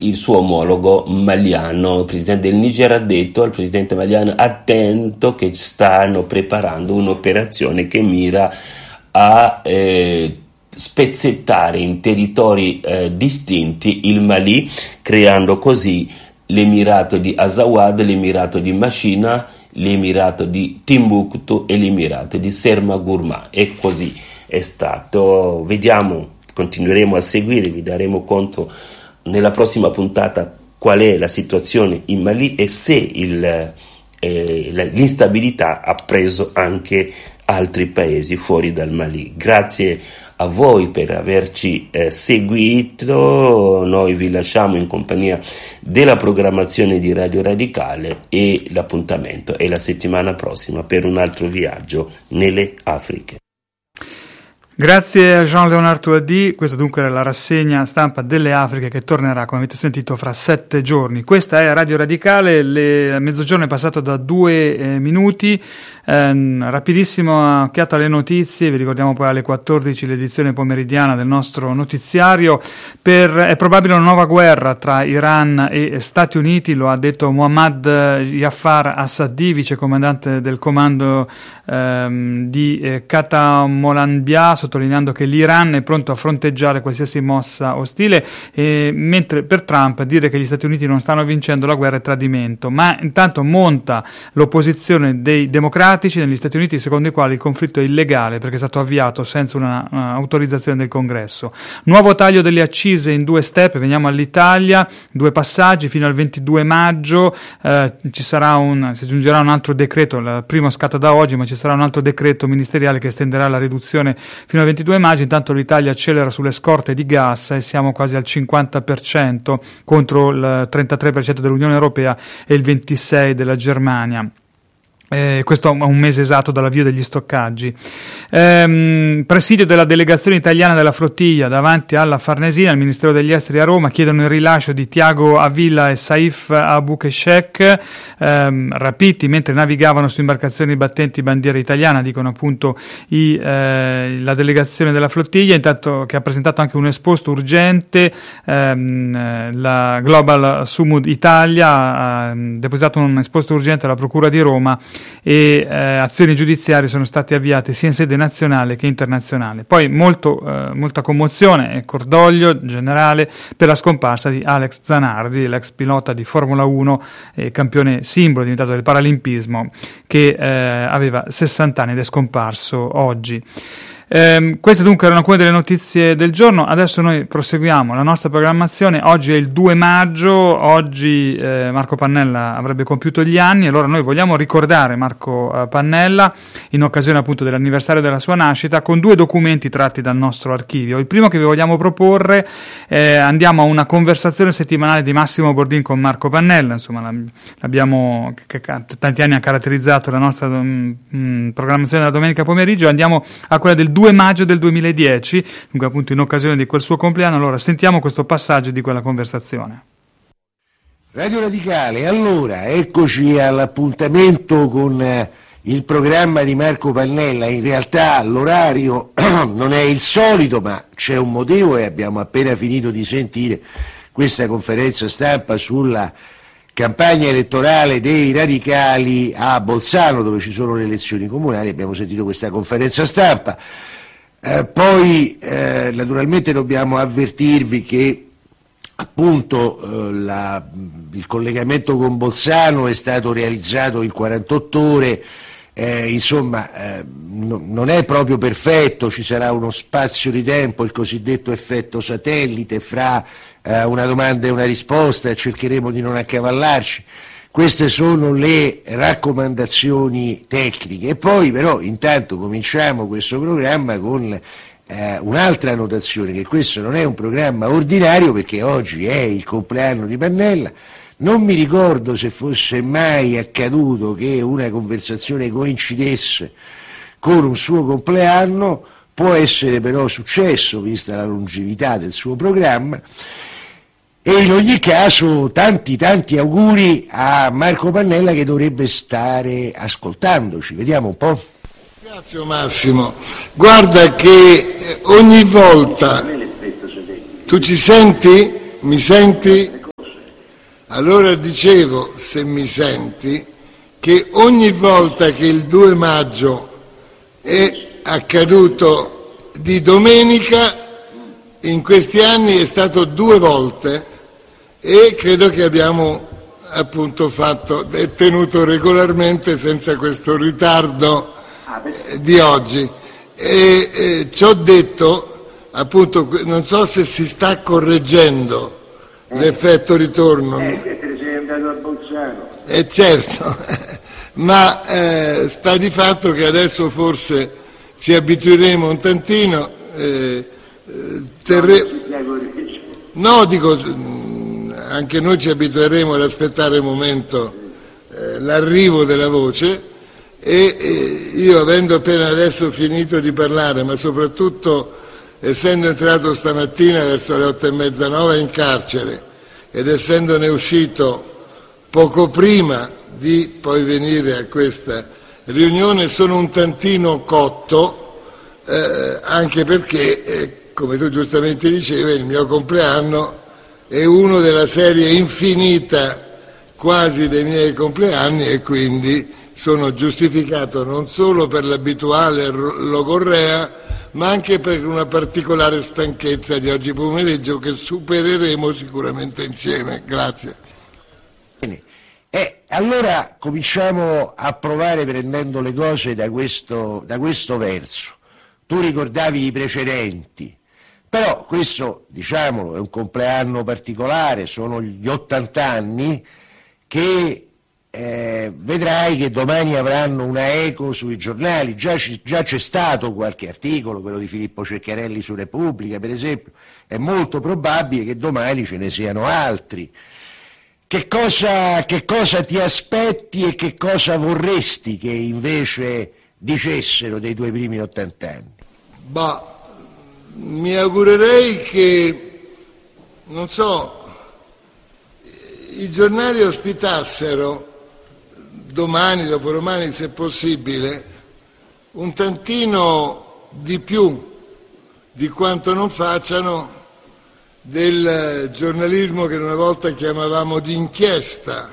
il suo omologo maliano. Il presidente del Niger ha detto al presidente maliano: attento che stanno preparando un'operazione che mira a spezzettare in territori distinti il Mali, creando così l'Emirato di Azawad, l'Emirato di Machina, l'Emirato di Timbuktu e l'Emirato di Serma-Gourma. E così è stato. Vediamo, continueremo a seguire, vi daremo conto nella prossima puntata qual è la situazione in Mali e se l'instabilità ha preso anche altri paesi fuori dal Mali. Grazie a voi per averci seguito. Noi vi lasciamo in compagnia della programmazione di Radio Radicale e l'appuntamento è la settimana prossima per un altro viaggio nelle Afriche. Grazie a Jean-Léonard Touaddy. Questa dunque era la rassegna stampa delle Afriche che tornerà, come avete sentito, fra 7 giorni. Questa è Radio Radicale, mezzogiorno è passato da 2 minuti. Rapidissima occhiata alle notizie, vi ricordiamo poi alle 14 l'edizione pomeridiana del nostro notiziario. È probabile una nuova guerra tra Iran e Stati Uniti, lo ha detto Mohammad Jafar Assadi, vice comandante del comando di Katamolanbia, sottolineando che l'Iran è pronto a fronteggiare qualsiasi mossa ostile, mentre per Trump dire che gli Stati Uniti non stanno vincendo la guerra è tradimento. Ma intanto monta l'opposizione dei democratici negli Stati Uniti, secondo i quali il conflitto è illegale perché è stato avviato senza una autorizzazione del Congresso. Nuovo taglio delle accise in 2 step, veniamo all'Italia, 2 passaggi fino al 22 maggio, si aggiungerà un altro decreto, il primo scatta da oggi, ma ci sarà un altro decreto ministeriale che estenderà la riduzione fino al 22 maggio. Intanto l'Italia accelera sulle scorte di gas e siamo quasi al 50% contro il 33% dell'Unione Europea e il 26% della Germania. Questo è un mese esatto dall'avvio degli stoccaggi. Presidio della delegazione italiana della flottiglia davanti alla Farnesina, il Ministero degli Esteri a Roma chiedono il rilascio di Tiago Avila e Saif Aboukeshek, rapiti mentre navigavano su imbarcazioni battenti bandiera italiana, dicono appunto la delegazione della flottiglia, intanto che ha presentato anche un esposto urgente. La Global Sumud Italia ha depositato un esposto urgente alla Procura di Roma e azioni giudiziarie sono state avviate sia in sede nazionale che internazionale. Poi molta commozione e cordoglio generale per la scomparsa di Alex Zanardi, l'ex pilota di Formula 1 e campione simbolo diventato del paralimpismo, che aveva 60 anni ed è scomparso oggi. Queste dunque erano alcune delle notizie del giorno. Adesso noi proseguiamo la nostra programmazione. Oggi è il 2 maggio, oggi Marco Pannella avrebbe compiuto gli anni, allora noi vogliamo ricordare Marco Pannella in occasione appunto dell'anniversario della sua nascita con 2 documenti tratti dal nostro archivio. Il primo che vi vogliamo proporre, andiamo a una conversazione settimanale di Massimo Bordin con Marco Pannella, insomma l'abbiamo, che tanti anni ha caratterizzato la nostra programmazione della domenica pomeriggio. Andiamo a quella del 2 maggio del 2010, dunque appunto in occasione di quel suo compleanno. Allora sentiamo questo passaggio di quella conversazione. Radio Radicale, allora eccoci all'appuntamento con il programma di Marco Pannella. In realtà l'orario non è il solito, ma c'è un motivo e abbiamo appena finito di sentire questa conferenza stampa sulla campagna elettorale dei radicali a Bolzano, dove ci sono le elezioni comunali. Abbiamo sentito questa conferenza stampa. Poi naturalmente dobbiamo avvertirvi che appunto il collegamento con Bolzano è stato realizzato in 48 ore, non è proprio perfetto, ci sarà uno spazio di tempo, il cosiddetto effetto satellite, fra una domanda e una risposta, e cercheremo di non accavallarci. Queste sono le raccomandazioni tecniche. E poi però intanto cominciamo questo programma con un'altra notazione, che questo non è un programma ordinario, perché oggi è il compleanno di Pannella. Non mi ricordo se fosse mai accaduto che una conversazione coincidesse con un suo compleanno, può essere però successo vista la longevità del suo programma. E in ogni caso tanti auguri a Marco Pannella, che dovrebbe stare ascoltandoci. Vediamo un po'. Grazie Massimo. Guarda che ogni volta tu ci senti? Mi senti? Allora dicevo, se mi senti, che ogni volta che il 2 maggio è accaduto di domenica, in questi anni è stato 2 volte, e credo che abbiamo appunto tenuto regolarmente senza questo ritardo di oggi. E ci ho detto, appunto, non so se si sta correggendo l'effetto ritorno. Sei andato a Bolzano. Certo, ma sta di fatto che adesso forse ci abitueremo un tantino. No, dico, anche noi ci abitueremo ad aspettare il momento, l'arrivo della voce, e io, avendo appena adesso finito di parlare, ma soprattutto essendo entrato stamattina verso le 8:30, 9 in carcere, ed essendone uscito poco prima di poi venire a questa riunione, sono un tantino cotto, anche perché, come tu giustamente dicevi, il mio compleanno è uno della serie infinita quasi dei miei compleanni, e quindi sono giustificato non solo per l'abituale logorrea, ma anche per una particolare stanchezza di oggi pomeriggio che supereremo sicuramente insieme. Grazie. Bene. Allora cominciamo a provare, prendendo le cose da questo verso. Tu ricordavi i precedenti, però questo, diciamolo, è un compleanno particolare, sono gli 80 anni che vedrai che domani avranno una eco sui giornali. Già c'è stato qualche articolo, quello di Filippo Ceccarelli su Repubblica per esempio, è molto probabile che domani ce ne siano altri. Che cosa ti aspetti e che cosa vorresti che invece dicessero dei tuoi primi 80 anni? Mi augurerei che, non so, i giornali ospitassero domani, dopodomani, se possibile, un tantino di più di quanto non facciano del giornalismo che una volta chiamavamo di inchiesta,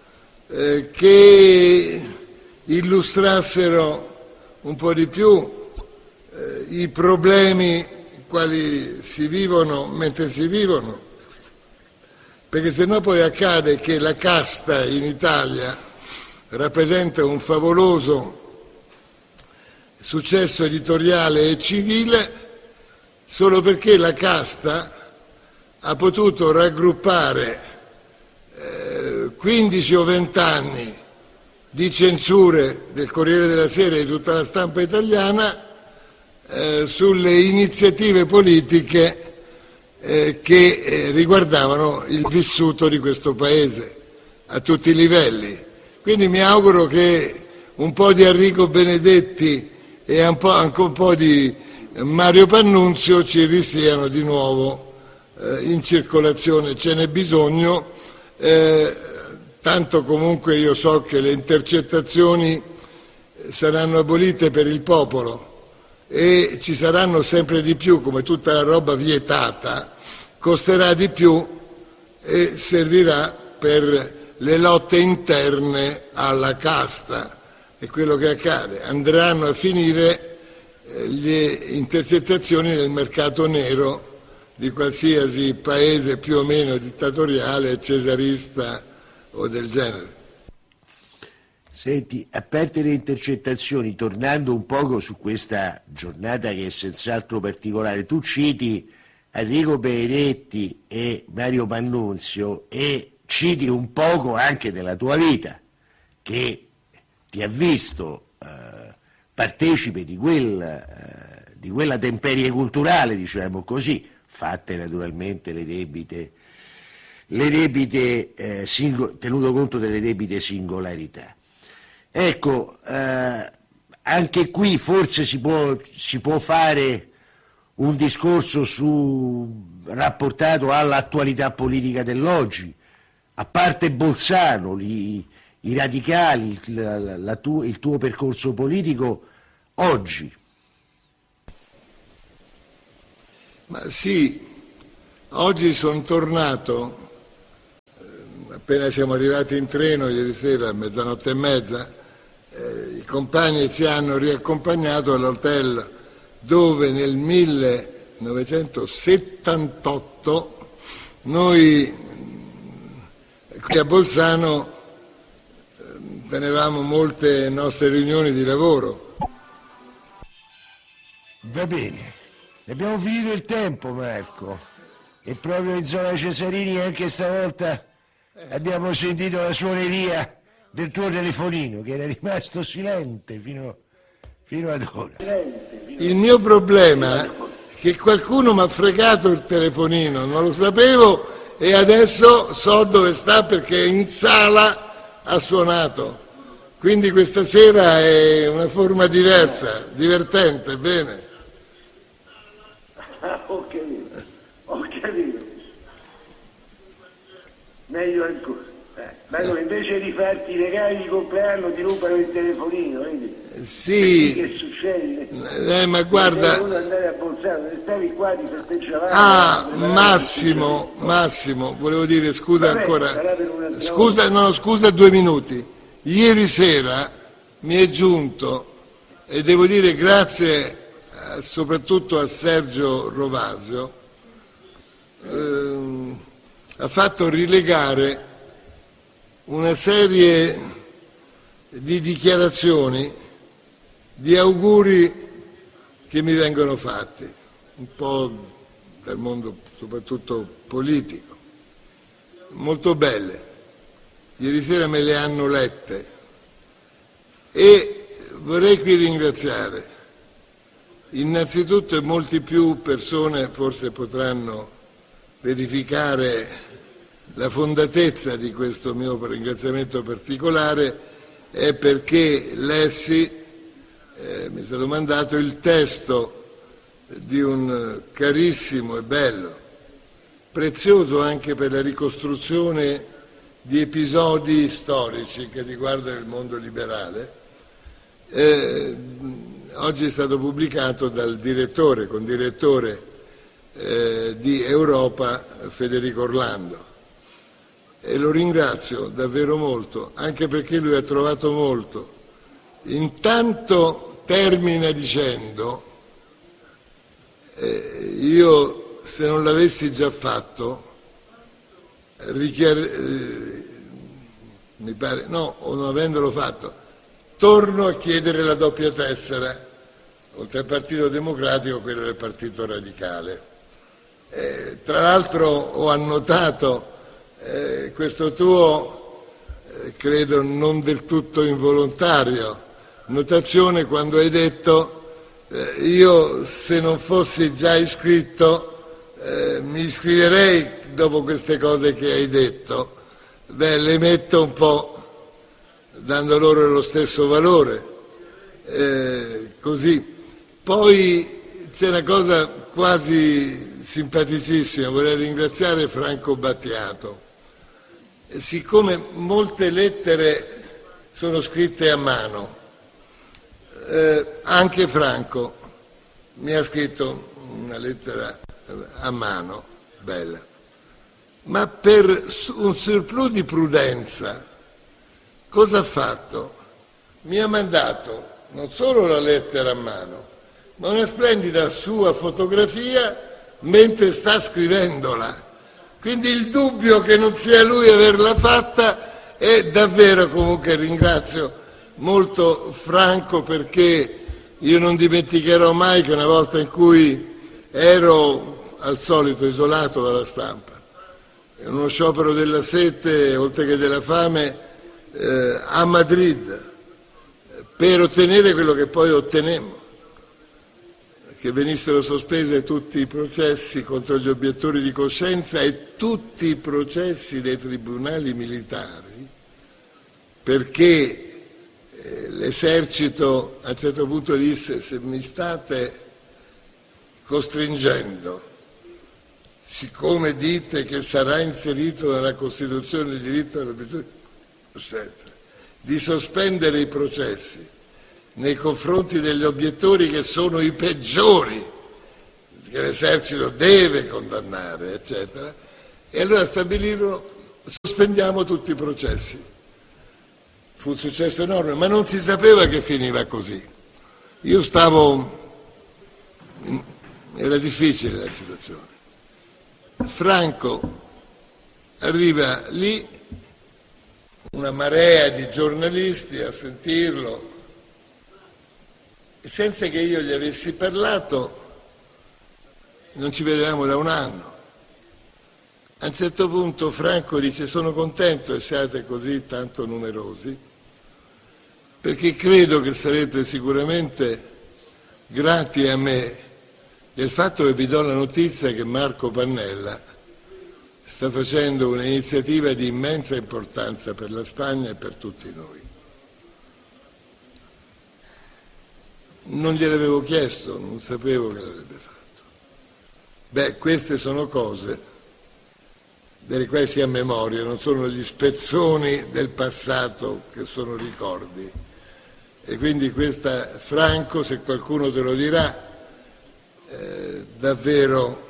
che illustrassero un po' di più i problemi quali si vivono mentre si vivono, perché sennò poi accade che la casta in Italia rappresenta un favoloso successo editoriale e civile solo perché la casta ha potuto raggruppare 15 o 20 anni di censure del Corriere della Sera e di tutta la stampa italiana sulle iniziative politiche che riguardavano il vissuto di questo Paese a tutti i livelli. Quindi mi auguro che un po' di Enrico Benedetti e anche un po' di Mario Pannunzio ci risiano di nuovo in circolazione. Ce n'è bisogno, tanto comunque io so che le intercettazioni saranno abolite per il popolo e ci saranno sempre di più, come tutta la roba vietata, costerà di più e servirà per le lotte interne alla casta. E quello che accade, andranno a finire le intercettazioni nel mercato nero di qualsiasi paese più o meno dittatoriale, cesarista o del genere. Senti, a parte le intercettazioni, tornando un poco su questa giornata che è senz'altro particolare, tu citi Enrico Benedetti e Mario Pannunzio e citi un poco anche della tua vita, che ti ha visto partecipe di quella temperie culturale, diciamo così, fatte naturalmente tenuto conto delle debite singolarità. Ecco, anche qui forse si può fare un discorso rapportato all'attualità politica dell'oggi, a parte Bolzano, i radicali, il tuo percorso politico oggi. Ma sì, oggi sono tornato appena siamo arrivati in treno ieri sera a 00:30, i compagni ci hanno riaccompagnato all'hotel dove nel 1978 noi qui a Bolzano tenevamo molte nostre riunioni di lavoro. Va bene, abbiamo finito il tempo, Marco, e proprio in zona Cesarini anche stavolta abbiamo sentito la suoneria del tuo telefonino che era rimasto silente fino ad ora. Il mio problema è che qualcuno mi ha fregato il telefonino, non lo sapevo e adesso so dove sta perché in sala ha suonato. Quindi questa sera è una forma diversa, divertente, bene. Ho capito. Meglio ancora. Meglio invece di farti i regali di compleanno ti rubano il telefonino, vedi? Sì. Che succede? Ma guarda. Devo andare a Bolzano, se stavi qua ti festeggiavamo. Massimo, volevo dire scusa. Vabbè, ancora. Scusa 2 minuti. Ieri sera mi è giunto, e devo dire grazie soprattutto a Sergio Rovasio, ha fatto rilegare una serie di dichiarazioni, di auguri che mi vengono fatti, un po' dal mondo soprattutto politico, molto belle. Ieri sera me le hanno lette e vorrei qui ringraziare innanzitutto, e molti più persone forse potranno verificare la fondatezza di questo mio ringraziamento particolare, è perché lessi, mi è stato mandato il testo di un carissimo e bello, prezioso anche per la ricostruzione di episodi storici che riguardano il mondo liberale. Oggi è stato pubblicato dal condirettore di Europa, Federico Orlando, e lo ringrazio davvero molto, anche perché lui ha trovato molto. Intanto termina dicendo, io se non l'avessi già fatto, mi pare, no, o non avendolo fatto, torno a chiedere la doppia tessera, oltre al Partito Democratico, quello del Partito Radicale. Tra l'altro ho annotato questo tuo, credo non del tutto involontario, notazione quando hai detto io se non fossi già iscritto mi iscriverei dopo queste cose che hai detto. Le metto un po' dando loro lo stesso valore, così. Poi c'è una cosa quasi simpaticissima, vorrei ringraziare Franco Battiato. Siccome molte lettere sono scritte a mano, anche Franco mi ha scritto una lettera a mano, bella, ma per un surplus di prudenza cosa ha fatto? Mi ha mandato non solo la lettera a mano, ma una splendida sua fotografia mentre sta scrivendola. Quindi il dubbio che non sia lui averla fatta è davvero, comunque ringrazio molto Franco, perché io non dimenticherò mai che una volta in cui ero al solito isolato dalla stampa, in uno sciopero della sete oltre che della fame a Madrid, per ottenere quello che poi ottenemmo, che venissero sospesi tutti i processi contro gli obiettori di coscienza e tutti i processi dei tribunali militari, perché l'esercito a un certo punto disse: se mi state costringendo, siccome dite che sarà inserito nella Costituzione il diritto all'obiettivo di coscienza, di sospendere i processi nei confronti degli obiettori che sono i peggiori, che l'esercito deve condannare, eccetera, e allora stabilirono sospendiamo tutti i processi. Fu un successo enorme, ma non si sapeva che finiva così. Era difficile la situazione. Franco arriva lì, una marea di giornalisti a sentirlo, e senza che io gli avessi parlato, non ci vedevamo da un anno. A un certo punto Franco dice: sono contento che siate così tanto numerosi, perché credo che sarete sicuramente grati a me del fatto che vi do la notizia che Marco Pannella sta facendo un'iniziativa di immensa importanza per la Spagna e per tutti noi. Non gliel'avevo chiesto, non sapevo che l'avrebbe fatto. Queste sono cose delle quali si ha memoria, non sono gli spezzoni del passato che sono ricordi. E quindi questa, Franco, se qualcuno te lo dirà, davvero,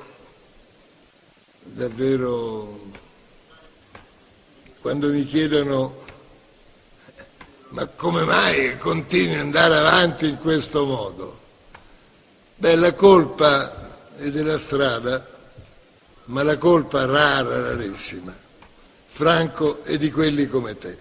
quando mi chiedono ma come mai continui ad andare avanti in questo modo? La colpa è della strada, ma la colpa rarissima, Franco, è di quelli come te,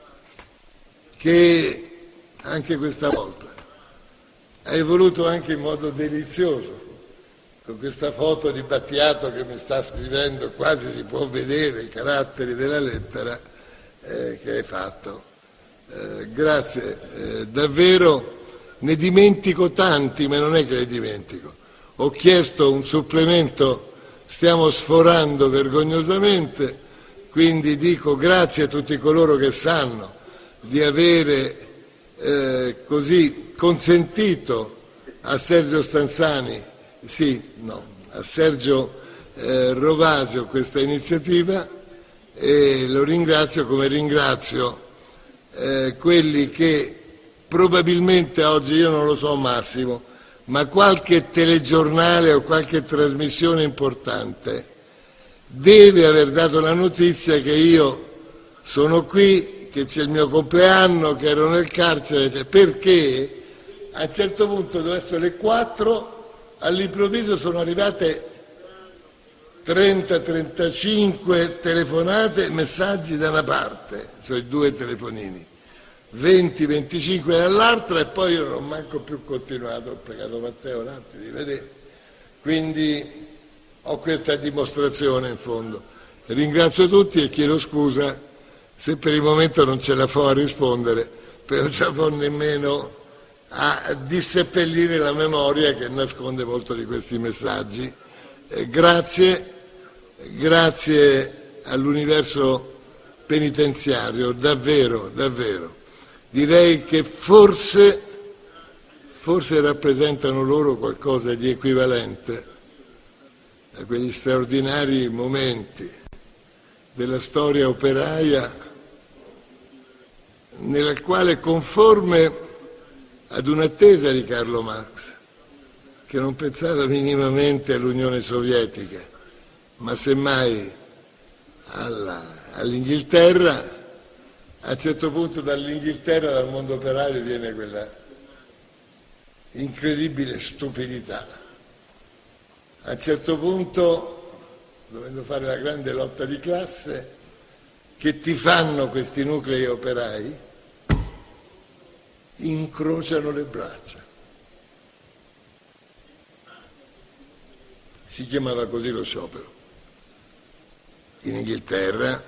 che anche questa volta hai voluto anche in modo delizioso, con questa foto di Battiato che mi sta scrivendo, quasi si può vedere i caratteri della lettera che hai fatto. Grazie, davvero ne dimentico tanti, ma non è che li dimentico. Ho chiesto un supplemento, stiamo sforando vergognosamente, quindi dico grazie a tutti coloro che sanno di avere così consentito a Sergio Stanzani, a Sergio Rovasio questa iniziativa, e lo ringrazio come ringrazio quelli che probabilmente oggi, io non lo so Massimo, ma qualche telegiornale o qualche trasmissione importante deve aver dato la notizia che io sono qui, che c'è il mio compleanno, che ero nel carcere, perché a un certo punto, doveva essere le 4, all'improvviso sono arrivate 30-35 telefonate e messaggi da una parte, cioè 2 telefonini, 20-25 dall'altra, e poi io non ho manco più continuato, ho pregato Matteo Latti di vedere, quindi ho questa dimostrazione in fondo. Ringrazio tutti e chiedo scusa se per il momento non ce la fo a rispondere, però non ce la fo nemmeno a disseppellire la memoria che nasconde molto di questi messaggi. Grazie all'universo penitenziario, davvero. Direi che forse rappresentano loro qualcosa di equivalente a quegli straordinari momenti della storia operaia nella quale, conforme ad un'attesa di Carlo Marx, che non pensava minimamente all'Unione Sovietica, ma semmai all'Inghilterra, a un certo punto dall'Inghilterra, dal mondo operaio, viene quella incredibile stupidità. A un certo punto, dovendo fare la grande lotta di classe, che ti fanno questi nuclei operai? Incrociano le braccia. Si chiamava così lo sciopero. In Inghilterra,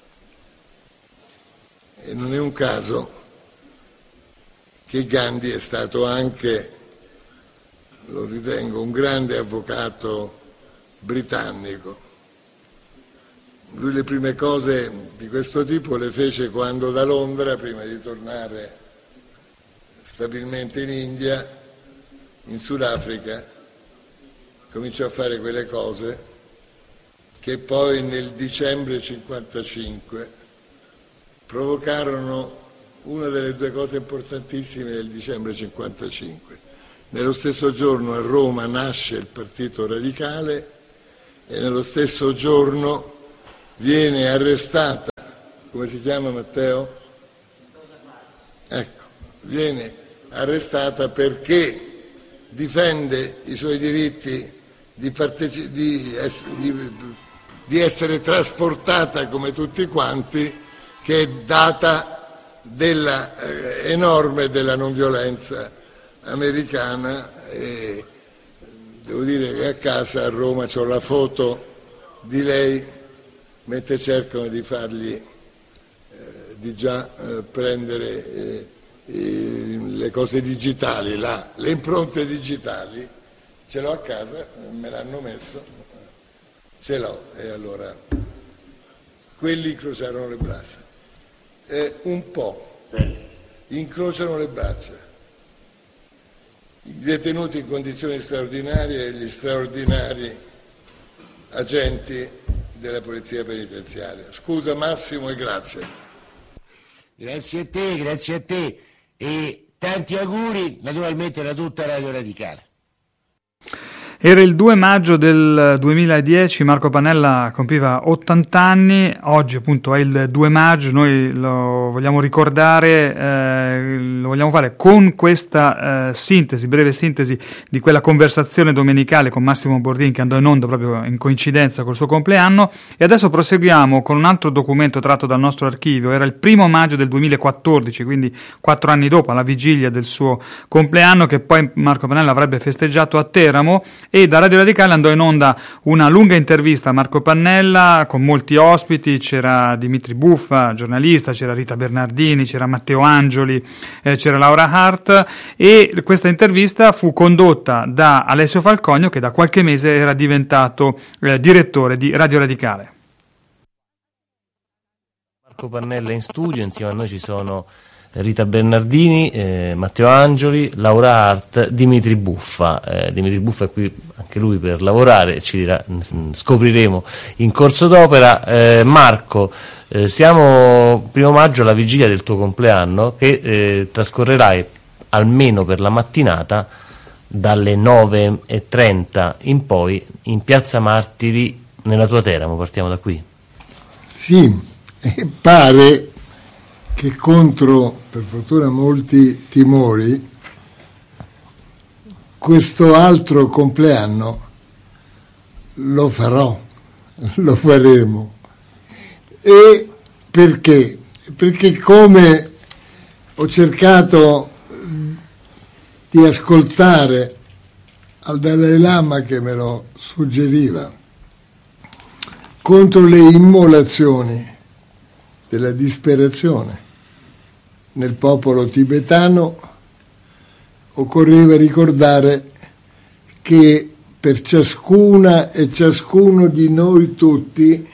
e non è un caso che Gandhi è stato anche, lo ritengo, un grande avvocato britannico. Lui le prime cose di questo tipo le fece quando da Londra, prima di tornare stabilmente in India, in Sudafrica, cominciò a fare quelle cose che poi nel dicembre 1955 provocarono una delle 2 cose importantissime del dicembre 1955. Nello stesso giorno a Roma nasce il Partito Radicale e nello stesso giorno viene arrestata, come si chiama Matteo? Ecco, viene arrestata perché difende i suoi diritti di essere trasportata come tutti quanti, che è data della enorme della non violenza americana. E devo dire che a casa a Roma c'ho la foto di lei mentre cercano di fargli di già prendere le cose digitali, le impronte digitali. Ce l'ho a casa, me l'hanno messo, ce l'ho, e allora quelli incrociarono le braccia, un po' incrociano le braccia, i detenuti in condizioni straordinarie e gli straordinari agenti della polizia penitenziaria. Scusa Massimo e grazie. Grazie a te e tanti auguri naturalmente da tutta Radio Radicale. Era il 2 maggio del 2010, Marco Pannella compiva 80 anni, oggi appunto è il 2 maggio, noi lo vogliamo ricordare, lo vogliamo fare con questa breve sintesi di quella conversazione domenicale con Massimo Bordin che andò in onda proprio in coincidenza col suo compleanno, e adesso proseguiamo con un altro documento tratto dal nostro archivio. Era il 1 maggio del 2014, quindi 4 anni dopo, alla vigilia del suo compleanno, che poi Marco Pannella avrebbe festeggiato a Teramo, e da Radio Radicale andò in onda una lunga intervista a Marco Pannella con molti ospiti. C'era Dimitri Buffa, giornalista, c'era Rita Bernardini, c'era Matteo Angioli, c'era Laura Hart, e questa intervista fu condotta da Alessio Falcogno, che da qualche mese era diventato direttore di Radio Radicale. Marco Pannella in studio, insieme a noi ci sono Rita Bernardini, Matteo Angioli, Laura Hart, Dimitri Buffa. Dimitri Buffa è qui anche lui per lavorare, ci dirà, scopriremo in corso d'opera. Marco, siamo 1 maggio alla vigilia del tuo compleanno, che trascorrerai almeno per la mattinata dalle 9:30 in poi in Piazza Martiri nella tua Teramo. Partiamo da qui. Sì, pare che contro, per fortuna, molti timori, questo altro compleanno lo faremo. E perché? Perché come ho cercato di ascoltare al Dalai Lama che me lo suggeriva, contro le immolazioni della disperazione nel popolo tibetano, occorreva ricordare che per ciascuna e ciascuno di noi tutti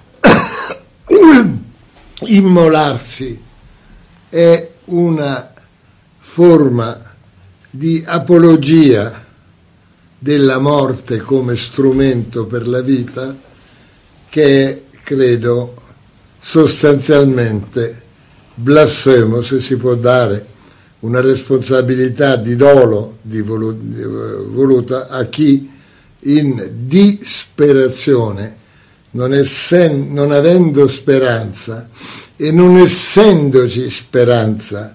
immolarsi è una forma di apologia della morte come strumento per la vita, che è, credo, sostanzialmente blasfemo, se si può dare una responsabilità di dolo voluta a chi in disperazione, non avendo speranza e non essendoci speranza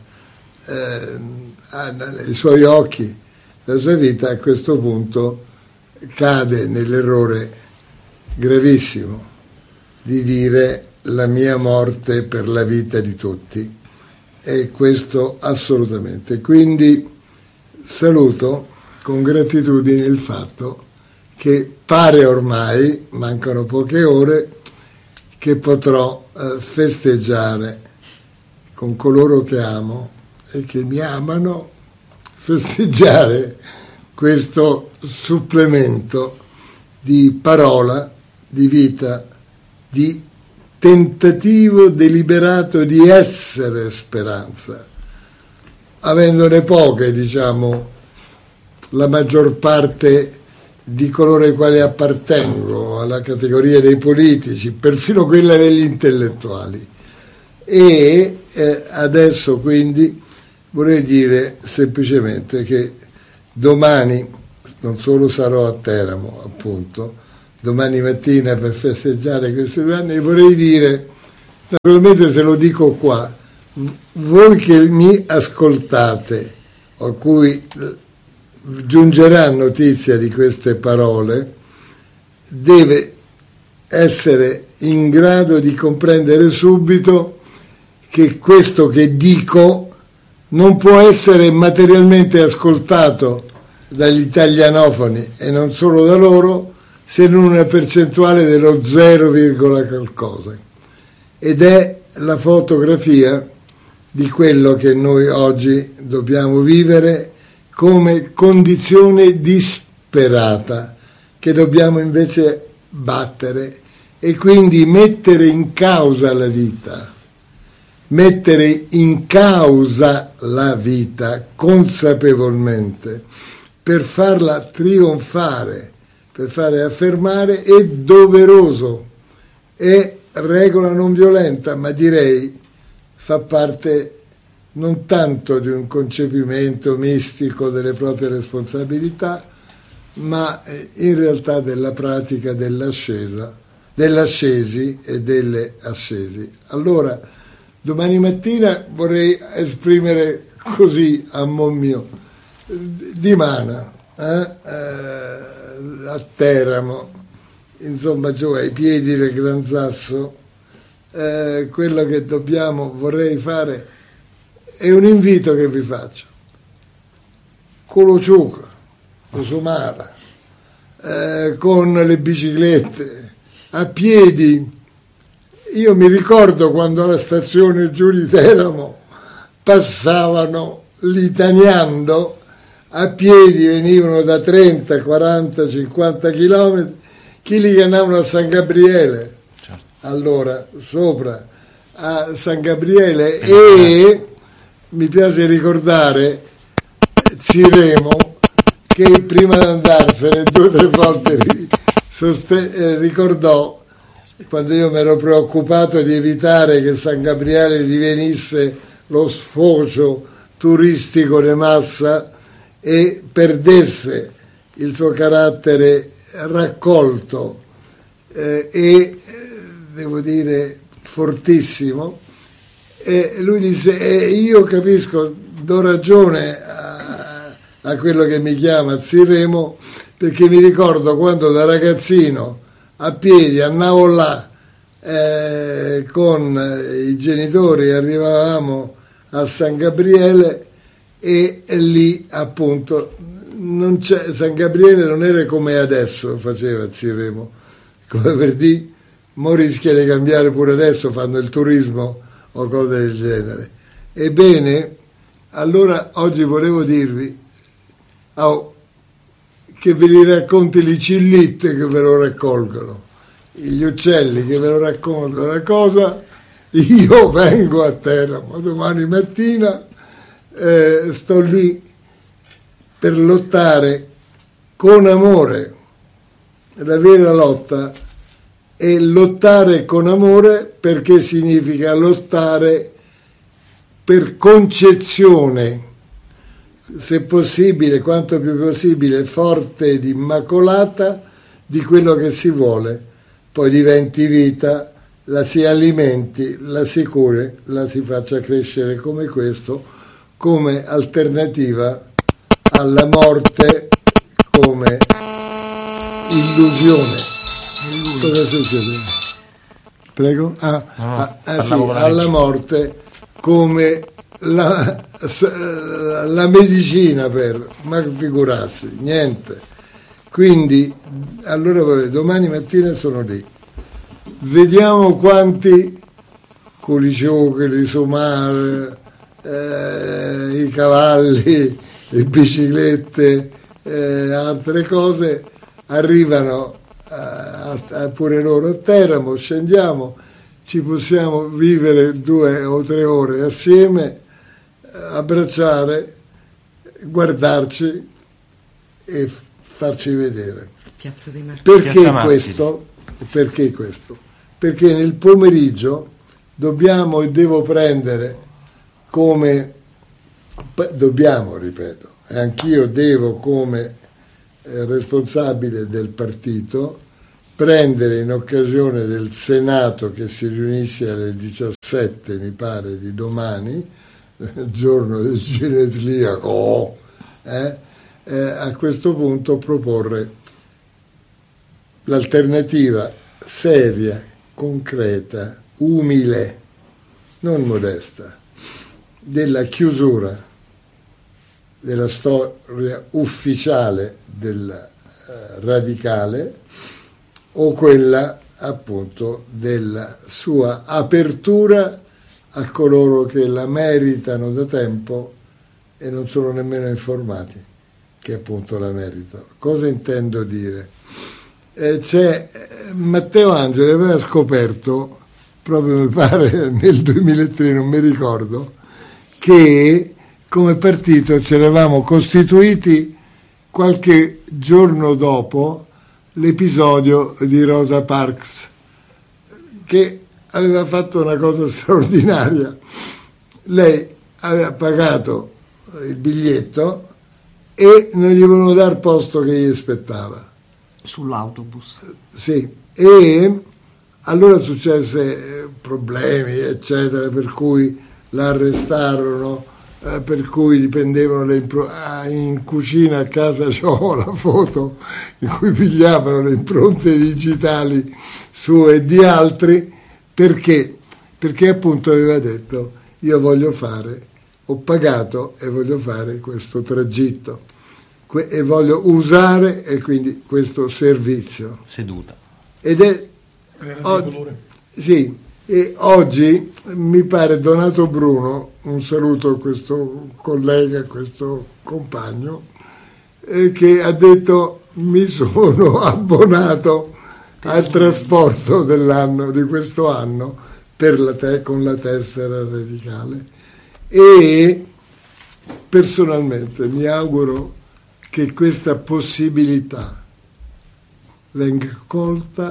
nei suoi occhi, la sua vita, a questo punto cade nell'errore gravissimo di dire la mia morte per la vita di tutti, e questo assolutamente. Quindi saluto con gratitudine il fatto che pare ormai, mancano poche ore, che potrò festeggiare con coloro che amo e che mi amano, festeggiare questo supplemento di parola, di vita, di tentativo deliberato di essere speranza, avendone poche, diciamo, la maggior parte di coloro ai quali appartengo, alla categoria dei politici, perfino quella degli intellettuali. E adesso quindi vorrei dire semplicemente che domani non solo sarò a Teramo, appunto, domani mattina per festeggiare questi 2 anni, e vorrei dire, naturalmente se lo dico qua, voi che mi ascoltate, a cui giungerà notizia di queste parole, deve essere in grado di comprendere subito che questo che dico non può essere materialmente ascoltato dagli italianofoni, e non solo da loro, se non una percentuale dello 0, qualcosa. Ed è la fotografia di quello che noi oggi dobbiamo vivere come condizione disperata, che dobbiamo invece battere, e quindi mettere in causa la vita, mettere in causa la vita consapevolmente, per farla trionfare, per fare affermare, è doveroso, è regola non violenta, ma direi fa parte non tanto di un concepimento mistico delle proprie responsabilità, ma in realtà della pratica dell'ascesi e delle ascesi. Allora, domani mattina vorrei esprimere così, a mon mio, di Mana, a Teramo, insomma giù ai piedi del Gran Sasso, quello che vorrei fare è un invito che vi faccio. Con lo ciuca, con Sumara, con le biciclette, a piedi. Io mi ricordo quando alla stazione giù di Teramo passavano litaniando, a piedi venivano da 30, 40, 50 chilometri, chi li andavano a San Gabriele, certo. Allora sopra a San Gabriele, e mi piace ricordare Ziremo, che prima di andarsene 2 o 3 volte ricordò, quando io mi ero preoccupato di evitare che San Gabriele divenisse lo sfocio turistico di massa e perdesse il suo carattere raccolto e devo dire fortissimo, e lui disse io capisco, do ragione a quello che mi chiama Ziremo, perché mi ricordo quando da ragazzino a piedi andavo là con i genitori, arrivavamo a San Gabriele, e lì appunto San Gabriele non era come adesso faceva Ziremo, come per dire, mo rischia di cambiare pure adesso, fanno il turismo o cose del genere. Ebbene, allora oggi volevo dirvi che ve li racconti le cillite che ve lo raccolgono, gli uccelli che ve lo raccontano la cosa. Io vengo a Teramo domani mattina, sto lì per lottare con amore. La vera lotta è lottare con amore, perché significa lottare per concezione, se possibile, quanto più possibile, forte ed immacolata, di quello che si vuole. Poi diventi vita, la si alimenti, la si curi, la si faccia crescere come questo, come alternativa alla morte, come illusione. Cosa succede? Prego? Sì, alla morte come la medicina ma figurarsi, niente. Quindi, allora domani mattina sono lì. Vediamo quanti coliciocchi, li Sumare, i cavalli, le biciclette, altre cose arrivano pure loro a Teramo, scendiamo, ci possiamo vivere 2 o 3 ore assieme, abbracciare, guardarci e farci vedere. Piazza dei Martiri. Perché questo? Perché nel pomeriggio dobbiamo e devo prendere ripeto, anch'io devo come responsabile del partito prendere in occasione del Senato che si riunisce alle 17, mi pare, di domani, giorno del ginetriaco, a questo punto proporre l'alternativa seria, concreta, umile, non modesta, della chiusura della storia ufficiale del radicale, o quella appunto della sua apertura a coloro che la meritano da tempo e non sono nemmeno informati che appunto la meritano. Cosa intendo dire? Matteo Angeli aveva scoperto, proprio mi pare nel 2003, non mi ricordo, che come partito ci eravamo costituiti qualche giorno dopo l'episodio di Rosa Parks, che aveva fatto una cosa straordinaria. Lei aveva pagato il biglietto e non gli volevano dar posto che gli aspettava. Sull'autobus. Sì, e allora successe problemi, eccetera, per cui la arrestarono, per cui gli prendevano in cucina a casa c'ho la foto in cui pigliavano le impronte digitali sue e di altri, perché appunto aveva detto: io ho pagato e voglio fare questo tragitto e voglio usare e quindi questo servizio. Seduta. Ed è sì, e oggi mi pare Donato Bruno, un saluto a questo collega, a questo compagno, che ha detto: mi sono abbonato al trasporto dell'anno, di questo anno, con la tessera radicale, e personalmente mi auguro che questa possibilità venga colta,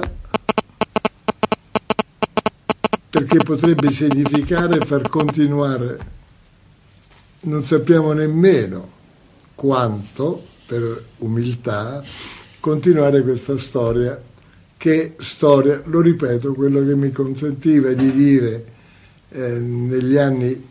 perché potrebbe significare far continuare, non sappiamo nemmeno quanto, per umiltà, continuare questa storia, lo ripeto, quello che mi consentiva di dire negli anni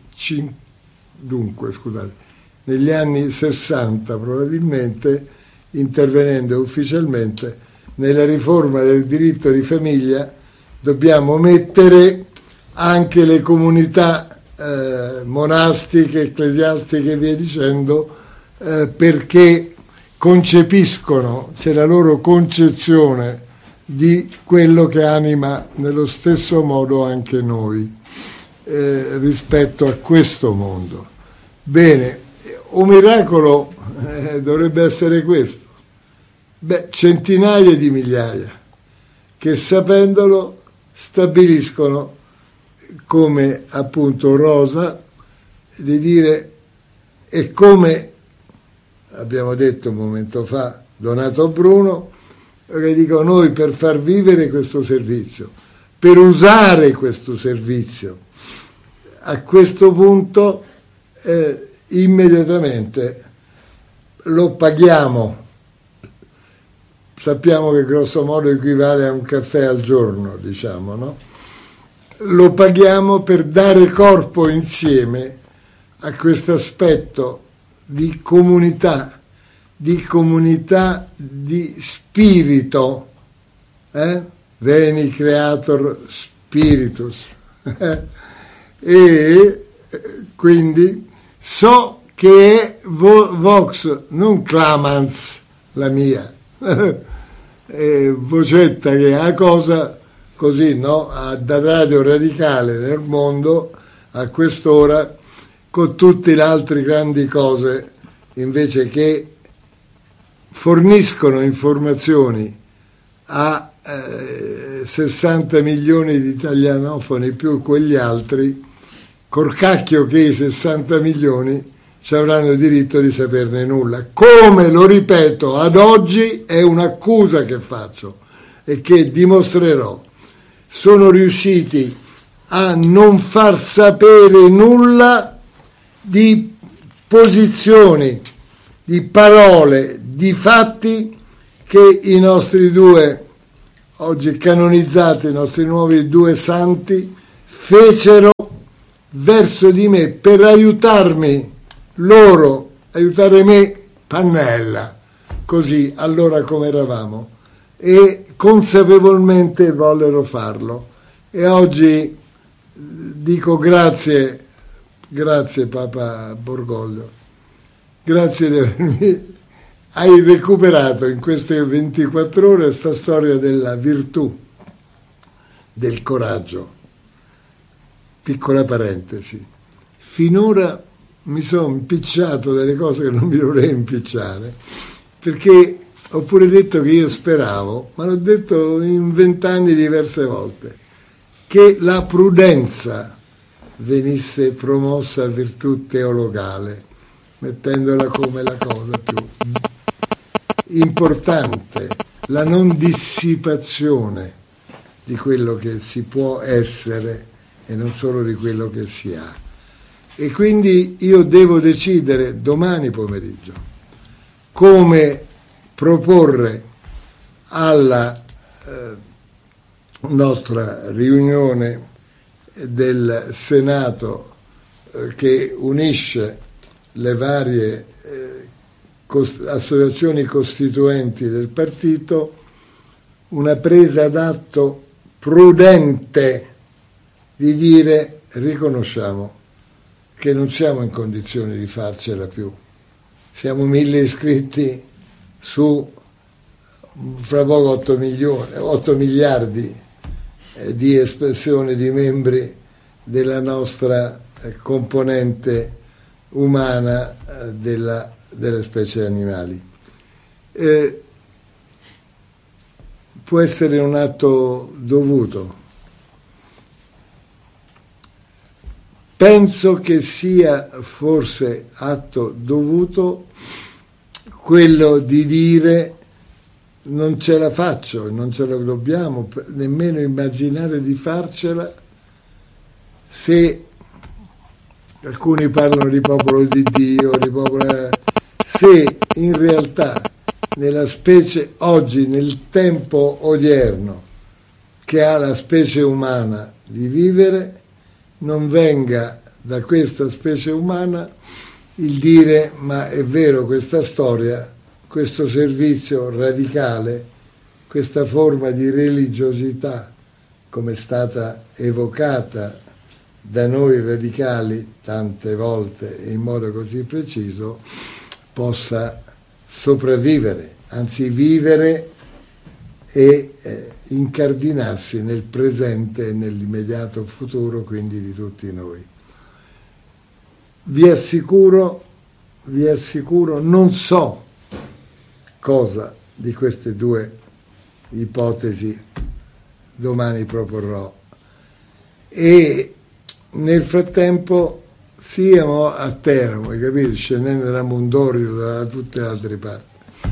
60 probabilmente, intervenendo ufficialmente nella riforma del diritto di famiglia, dobbiamo mettere anche le comunità monastiche, ecclesiastiche e via dicendo, perché concepiscono, c'è la loro concezione di quello che anima nello stesso modo anche noi rispetto a questo mondo. Bene, un miracolo dovrebbe essere questo. Centinaia di migliaia che, sapendolo, stabiliscono, come appunto Rosa, di dire, e come abbiamo detto un momento fa Donato Bruno, che dico: noi per far vivere questo servizio, per usare questo servizio, a questo punto immediatamente lo paghiamo. Sappiamo che grosso modo equivale a un caffè al giorno, diciamo, no? Lo paghiamo per dare corpo insieme a questo aspetto di comunità di spirito, Veni Creator Spiritus, e quindi so che è Vox, non Clamans la mia, vocetta che ha cosa così, no? Da Radio Radicale nel mondo a quest'ora, con tutte le altre grandi cose invece che forniscono informazioni a 60 milioni di italianofoni più quegli altri, col cacchio che i 60 milioni ci avranno diritto di saperne nulla. Come, lo ripeto, ad oggi è un'accusa che faccio e che dimostrerò. Sono riusciti a non far sapere nulla di posizioni, di parole, di fatti che i nostri due oggi canonizzati, i nostri nuovi 2 santi, fecero verso di me per aiutare me, Pannella, così allora come eravamo, e consapevolmente vollero farlo. E oggi dico grazie Papa Bergoglio, grazie di avermi hai recuperato in queste 24 ore questa storia della virtù, del coraggio. Piccola parentesi, finora mi sono impicciato delle cose che non mi dovrei impicciare, perché ho pure detto che io speravo, ma l'ho detto in 20 anni diverse volte, che la prudenza venisse promossa virtù teologale, mettendola come la cosa più importante, la non dissipazione di quello che si può essere e non solo di quello che si ha. E quindi io devo decidere domani pomeriggio come proporre alla nostra riunione del Senato che unisce le varie associazioni costituenti del partito una presa d'atto prudente di dire: riconosciamo che non siamo in condizioni di farcela più, siamo 1000 iscritti su fra poco 8 miliardi di espressioni di membri della nostra componente umana delle specie animali. Può essere un atto dovuto. Penso che sia forse atto dovuto quello di dire: non ce la faccio, non ce la dobbiamo nemmeno immaginare di farcela se alcuni parlano di popolo di Dio, se in realtà nella specie oggi, nel tempo odierno che ha la specie umana di vivere, non venga da questa specie umana il dire: ma è vero, questa storia, questo servizio radicale, questa forma di religiosità, come è stata evocata da noi radicali tante volte e in modo così preciso, possa sopravvivere, anzi vivere e incardinarsi nel presente e nell'immediato futuro, quindi di tutti noi. Vi assicuro, non so cosa di queste 2 ipotesi domani proporrò, e nel frattempo siamo a Teramo, hai capito? Scendendo da Mondorio, da tutte le altre parti,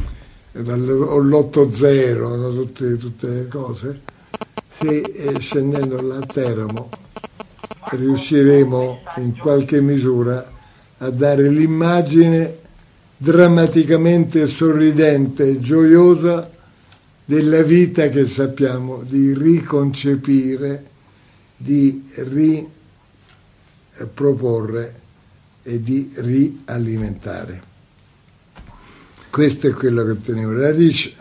dall'8-0, tutte le cose, se scendendo là a Teramo riusciremo in qualche misura a dare l'immagine drammaticamente sorridente e gioiosa della vita che sappiamo di riconcepire, di riproporre e di rialimentare. Questo è quello che tenevo da dire.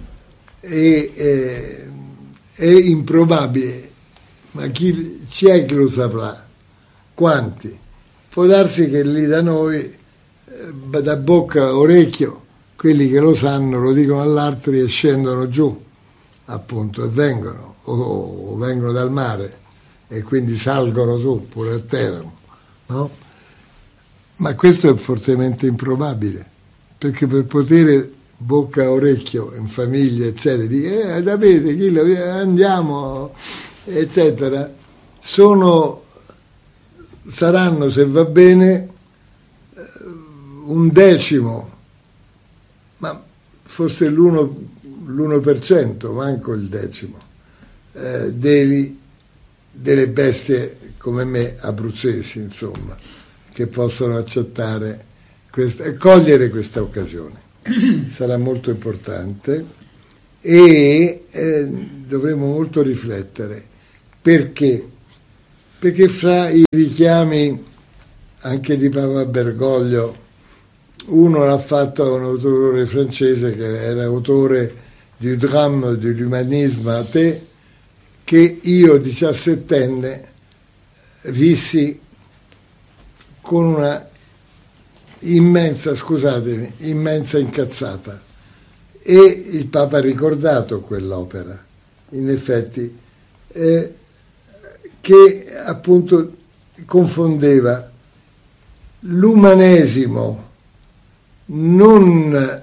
È improbabile, ma chi c'è che lo saprà? Quanti? Può darsi che lì da noi, da bocca a orecchio, quelli che lo sanno lo dicono all'altri e scendono giù, appunto, e vengono, o vengono dal mare e quindi salgono su pure a Teramo, no? Ma questo è fortemente improbabile, perché per poter bocca a orecchio in famiglia, eccetera, dire sapete chi lo andiamo, eccetera, saranno, se va bene, 1/10, ma forse l'1%, manco il 10%, delle bestie come me, abruzzesi, insomma, che possono accettare e cogliere questa occasione. Sarà molto importante e dovremmo molto riflettere. Perché? Perché fra i richiami anche di Papa Bergoglio, uno l'ha fatto a un autore francese che era autore du drame de l'humanisme athée, che io 17enne vissi con una immensa incazzata, e il Papa ha ricordato quell'opera, in effetti, che appunto confondeva l'umanesimo non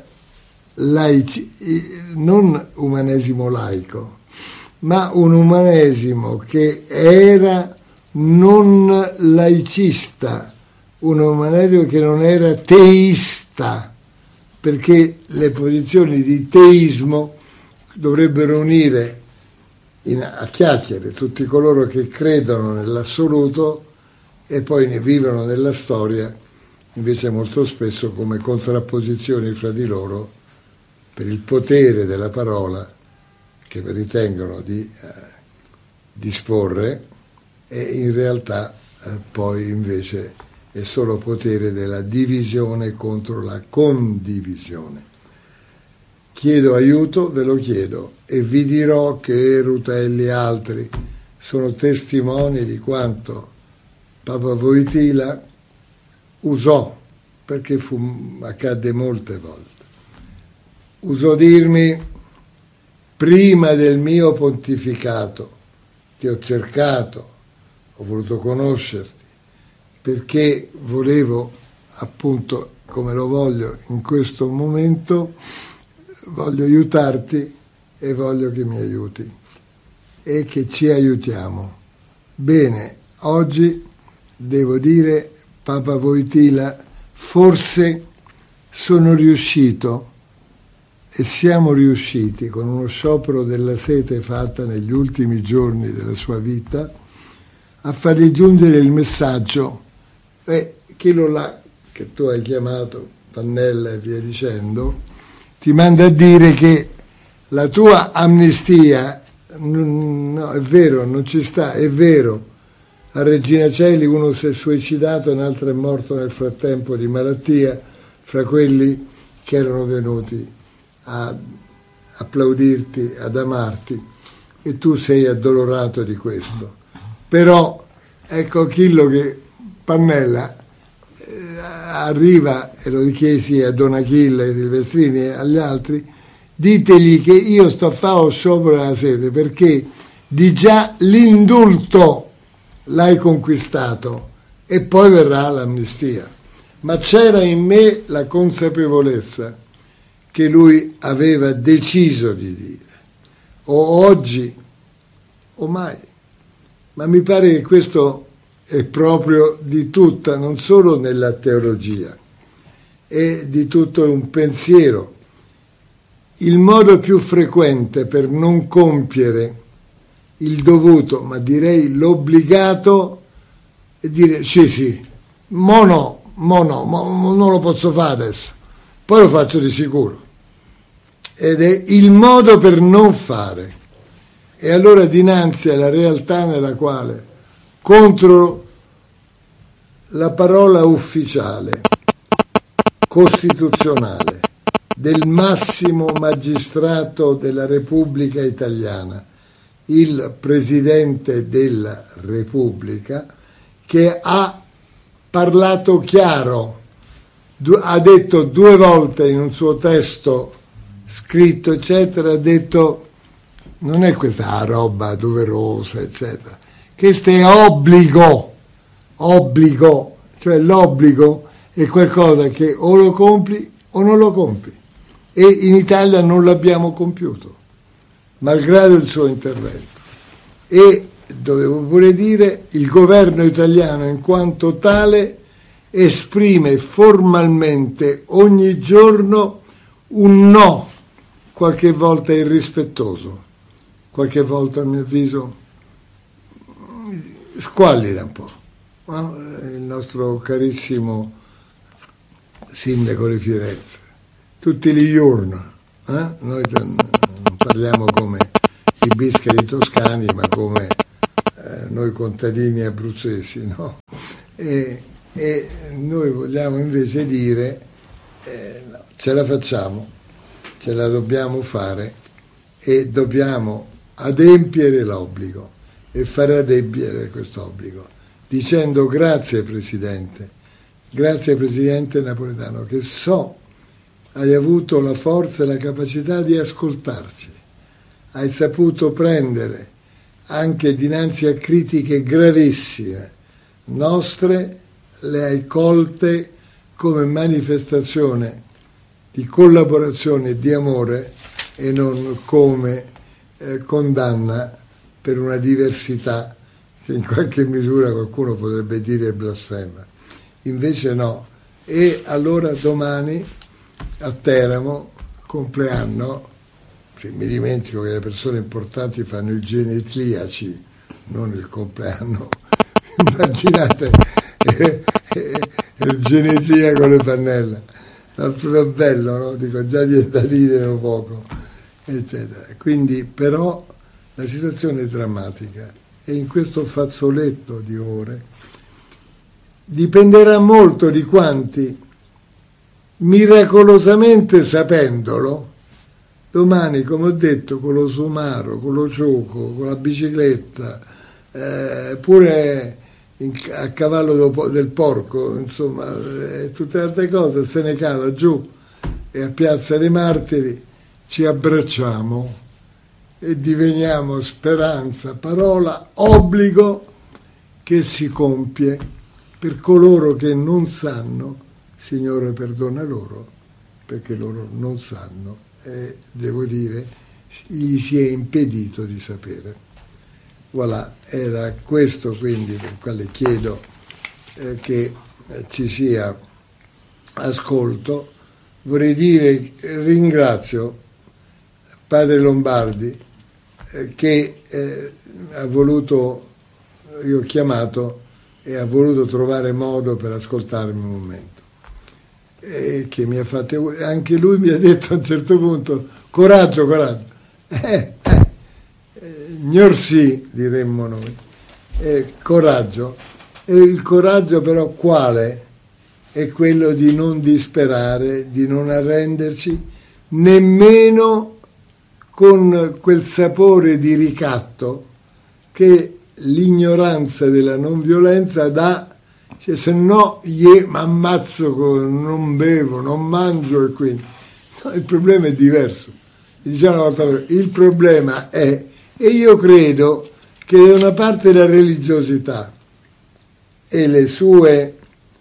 umanesimo laico, ma un umanesimo che era non laicista, un umanesimo che non era teista, perché le posizioni di teismo dovrebbero unire a chiacchiere tutti coloro che credono nell'assoluto e poi ne vivono nella storia, invece molto spesso come contrapposizioni fra di loro per il potere della parola che ritengono di disporre, e in realtà poi invece è solo potere della divisione contro la condivisione. Chiedo aiuto, ve lo chiedo, e vi dirò che Rutelli e altri sono testimoni di quanto Papa Wojtyla usò, perché accadde molte volte, usò dirmi: prima del mio pontificato ti ho cercato, ho voluto conoscerti, perché volevo, appunto, come lo voglio in questo momento, voglio aiutarti e voglio che mi aiuti e che ci aiutiamo. Bene, oggi devo dire, Papa Wojtyla, forse sono riuscito e siamo riusciti, con uno sciopero della sete fatta negli ultimi giorni della sua vita, a fargli giungere il messaggio, quello là che tu hai chiamato Pannella e via dicendo, ti manda a dire che la tua amnistia, no, è vero, non ci sta, è vero. A Regina Coeli uno si è suicidato, un altro è morto nel frattempo di malattia, fra quelli che erano venuti a applaudirti, ad amarti, e tu sei addolorato di questo. Però ecco Achillo che Pannella arriva, e lo richiesi a Don Achille Silvestrini e agli altri, ditegli che io sto a fare sopra la sede perché di già l'indulto l'hai conquistato e poi verrà l'amnistia. Ma c'era in me la consapevolezza che lui aveva deciso di dire, o oggi o mai. Ma mi pare che questo è proprio di tutta, non solo nella teologia, è di tutto un pensiero. Il modo più frequente per non compiere il dovuto, ma direi l'obbligato, è dire sì, non lo posso fare adesso, poi lo faccio di sicuro. Ed è il modo per non fare. E allora dinanzi alla realtà nella quale, contro la parola ufficiale, costituzionale, del massimo magistrato della Repubblica Italiana, il Presidente della Repubblica, che ha parlato chiaro, ha detto 2 volte in un suo testo scritto, eccetera, ha detto non è questa roba doverosa, eccetera, questo è obbligo, cioè l'obbligo è qualcosa che o lo compri o non lo compri, e in Italia non l'abbiamo compiuto, malgrado il suo intervento. E dovevo pure dire, il governo italiano in quanto tale esprime formalmente ogni giorno un no, qualche volta irrispettoso, qualche volta a mio avviso squallida un po', no? Il nostro carissimo sindaco di Firenze tutti li giorni Noi non parliamo come i biscari toscani, ma come noi contadini abruzzesi, no? E noi vogliamo invece dire no, ce la facciamo, ce la dobbiamo fare e dobbiamo adempiere l'obbligo e far adempiere quest'obbligo dicendo grazie Presidente Napolitano, che so hai avuto la forza e la capacità di ascoltarci, hai saputo prendere anche dinanzi a critiche gravissime nostre, le hai colte come manifestazione di collaborazione e di amore e non come condanna per una diversità che in qualche misura qualcuno potrebbe dire blasfema. Invece no. E allora domani a Teramo, compleanno, mi dimentico che le persone importanti fanno i genetriaci, non il compleanno. Immaginate il genetria con le pannella, è proprio bello, no? Dico, già viene da ridere un poco, eccetera. Quindi però la situazione è drammatica e in questo fazzoletto di ore dipenderà molto di quanti, miracolosamente sapendolo, domani, come ho detto, con lo Sumaro, con lo Cioco, con la bicicletta, pure a cavallo del porco, insomma, tutte le altre cose, se ne cala giù e a Piazza dei Martiri ci abbracciamo e diveniamo speranza, parola, obbligo che si compie per coloro che non sanno, Signore perdona loro, perché loro non sanno e devo dire gli si è impedito di sapere. Voilà, era questo quindi per il quale chiedo che ci sia ascolto. Vorrei dire, ringrazio Padre Lombardi che ha voluto, io ho chiamato e ha voluto trovare modo per ascoltarmi un momento. E che mi ha fatto, anche lui mi ha detto a un certo punto, coraggio, gnorsi, diremmo noi, coraggio. E il coraggio però quale? È quello di non disperare, di non arrenderci, nemmeno con quel sapore di ricatto che l'ignoranza della non violenza dà. Cioè, se no mi ammazzo, non bevo, non mangio e quindi no, il problema è diverso. Diciamo una volta, il problema è, e io credo che da una parte la religiosità e le sue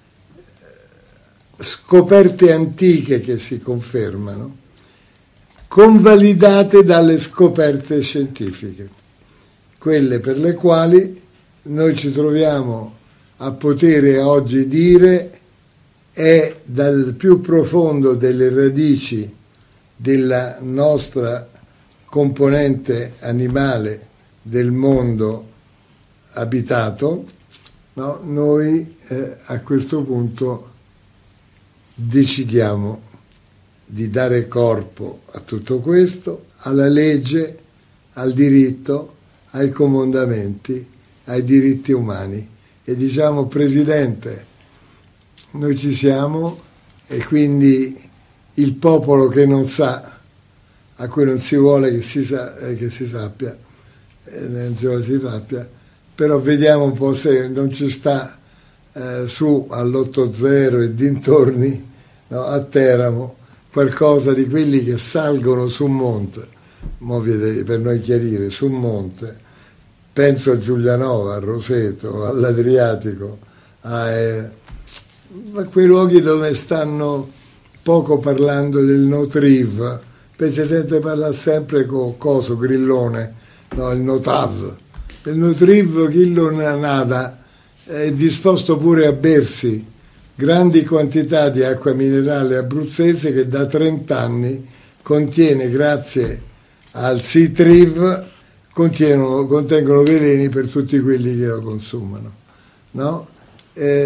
scoperte antiche che si confermano, convalidate dalle scoperte scientifiche, quelle per le quali noi ci troviamo a poter oggi dire è dal più profondo delle radici della nostra componente animale del mondo abitato, no? Noi a questo punto decidiamo di dare corpo a tutto questo, alla legge, al diritto, ai comandamenti, ai diritti umani. E diciamo, Presidente, noi ci siamo e quindi il popolo che non sa, a cui non si vuole che si sappia, però vediamo un po' se non ci sta su all'8-0 e dintorni, no, a Teramo, qualcosa di quelli che salgono su un monte, per noi chiarire, su un monte. Penso a Giulianova, a Roseto, all'Adriatico, a quei luoghi dove stanno poco parlando del Notriv, si sente parlare sempre con coso, Grillone, no, il Notav. Il Notriv, chi non ha nada, è disposto pure a bersi grandi quantità di acqua minerale abruzzese che da 30 anni contiene, grazie al Citriv, contengono veleni per tutti quelli che lo consumano, no?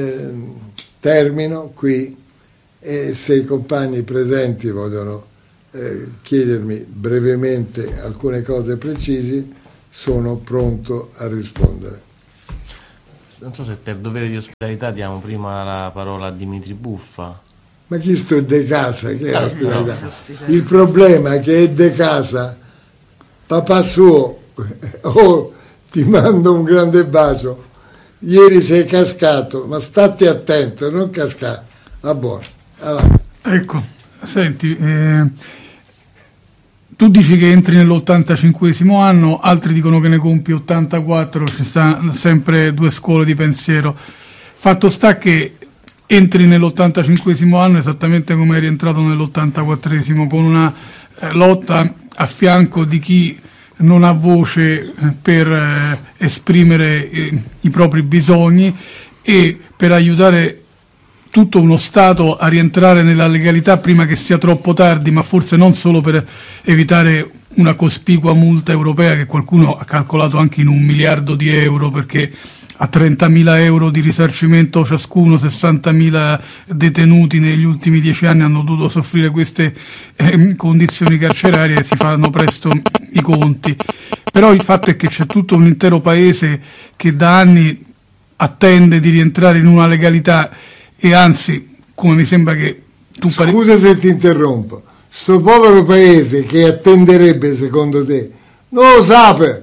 Termino qui e se i compagni presenti vogliono chiedermi brevemente alcune cose precise, sono pronto a rispondere. Non so se per dovere di ospitalità diamo prima la parola a Dimitri Buffa. Ma chi sto de casa che è ospitalità? No. Il problema è che è de casa, papà suo, ti mando un grande bacio, ieri sei cascato, ma state attento, non cascare, va buono, avanti. Ecco, senti, tu dici che entri nell'85esimo anno, altri dicono che ne compi 84, ci stanno sempre due scuole di pensiero. Fatto sta che entri nell'85esimo anno esattamente come eri entrato nell'84esimo, con una lotta a fianco di chi non ha voce per esprimere i propri bisogni e per aiutare tutto uno Stato a rientrare nella legalità prima che sia troppo tardi, ma forse non solo per evitare una cospicua multa europea che qualcuno ha calcolato anche in 1 miliardo di euro, perché a 30.000 euro di risarcimento ciascuno, 60.000 detenuti negli ultimi 10 anni hanno dovuto soffrire queste condizioni carcerarie e si fanno presto i conti. Però il fatto è che c'è tutto un intero paese che da anni attende di rientrare in una legalità e anzi, come mi sembra che tu Scusa se ti interrompo, sto povero paese che attenderebbe secondo te non lo sape.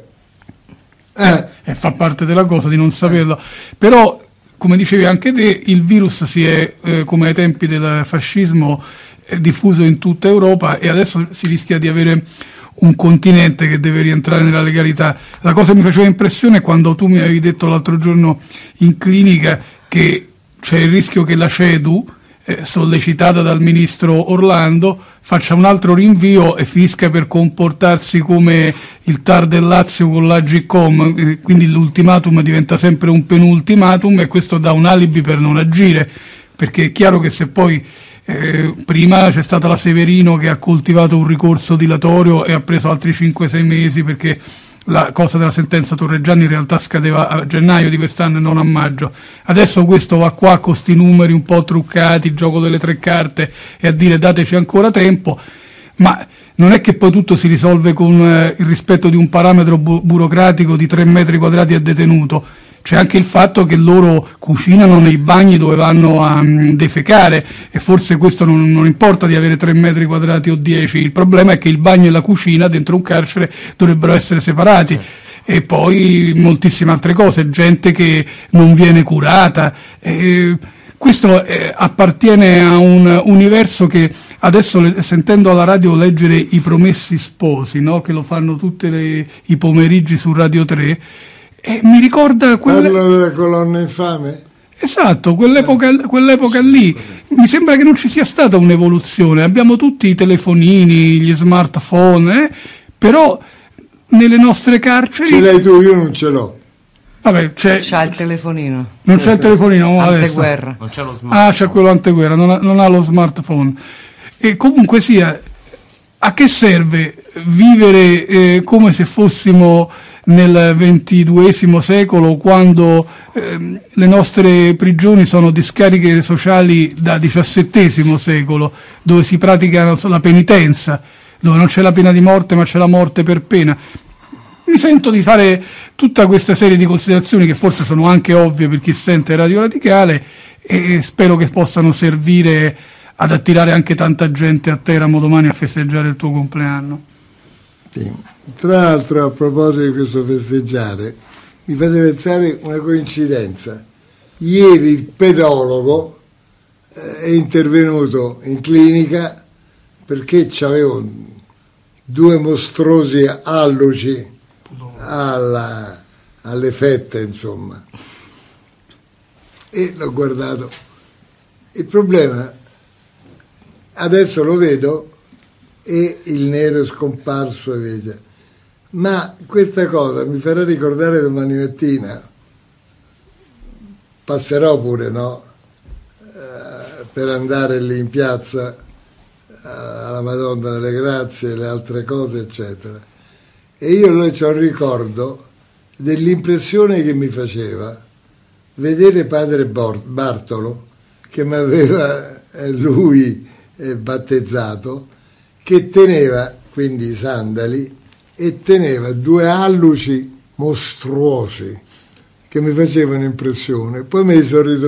Fa parte della cosa di non saperlo, però come dicevi anche te, il virus si è come ai tempi del fascismo diffuso in tutta Europa e adesso si rischia di avere un continente che deve rientrare nella legalità. La cosa che mi faceva impressione è quando tu mi avevi detto l'altro giorno in clinica che c'è il rischio che la CEDU, sollecitata dal ministro Orlando, faccia un altro rinvio e finisca per comportarsi come il TAR del Lazio con l'Agcom, quindi l'ultimatum diventa sempre un penultimatum e questo dà un alibi per non agire, perché è chiaro che se poi prima c'è stata la Severino che ha coltivato un ricorso dilatorio e ha preso altri 5-6 mesi perché la cosa della sentenza Torreggiani in realtà scadeva a gennaio di quest'anno e non a maggio. Adesso questo va qua con questi numeri un po' truccati, il gioco delle 3 carte e a dire dateci ancora tempo, ma non è che poi tutto si risolve con il rispetto di un parametro burocratico di 3 metri quadrati a detenuto. C'è anche il fatto che loro cucinano nei bagni dove vanno a defecare e forse questo non importa di avere 3 metri quadrati o 10, il problema è che il bagno e la cucina dentro un carcere dovrebbero essere separati. E poi moltissime altre cose, gente che non viene curata. Questo appartiene a un universo che adesso, sentendo alla radio leggere I Promessi Sposi, no? Che lo fanno tutti i pomeriggi su Radio 3, mi ricorda parla della colonna infame? Esatto, quell'epoca lì. Mi sembra che non ci sia stata un'evoluzione. Abbiamo tutti i telefonini, gli smartphone, però nelle nostre carceri... Ce l'hai tu, io non ce l'ho. Vabbè, c'è il telefonino. Non c'è il telefonino anteguerra. Non c'è lo smartphone. C'è quello anteguerra, non ha lo smartphone. E comunque sia, a che serve vivere come se fossimo nel XXII secolo, quando le nostre prigioni sono discariche sociali da XVII secolo, dove si pratica la penitenza, dove non c'è la pena di morte ma c'è la morte per pena. Mi sento di fare tutta questa serie di considerazioni che forse sono anche ovvie per chi sente Radio Radicale e spero che possano servire ad attirare anche tanta gente a Teramo domani a festeggiare il tuo compleanno. Sì. Tra l'altro, a proposito di questo festeggiare, mi fate pensare una coincidenza. Ieri il pedologo è intervenuto in clinica perché c'avevo 2 mostruosi alluci alle fette, insomma, e l'ho guardato. Il problema, adesso lo vedo e il nero è scomparso invece. Ma questa cosa mi farà ricordare domani mattina, passerò pure, no? Per andare lì in piazza alla Madonna delle Grazie e le altre cose, eccetera. E io c'ho il ricordo dell'impressione che mi faceva vedere padre Bartolo, che mi aveva lui battezzato, che teneva quindi i sandali e teneva due alluci mostruosi che mi facevano impressione. Poi me li sono